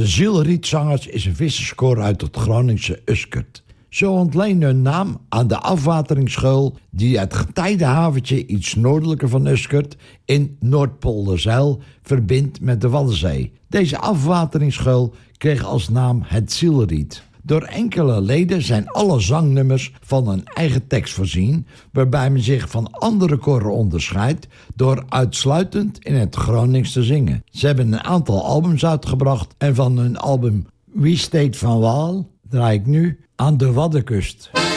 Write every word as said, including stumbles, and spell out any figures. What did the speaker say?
De Zielrietzangers is een visserskoor uit het Groningse Uskert. Ze ontlenen hun naam aan de afwateringsgeul die het getijdenhaventje iets noordelijker van Uskert in Noordpolderzeil verbindt met de Waddenzee. Deze afwateringsgeul kreeg als naam het Zielriet. Door enkele leden zijn alle zangnummers van een eigen tekst voorzien, waarbij men zich van andere koren onderscheidt door uitsluitend in het Gronings te zingen. Ze hebben een aantal albums uitgebracht en van hun album Wie steekt van Waal draai ik nu Aan de Waddenkust.